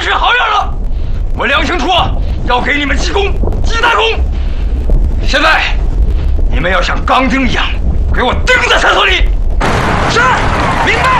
是好样了！我梁清楚要给你们记功，记大功。现在，你们要像钢钉一样，给我钉在厕所里。是，明白。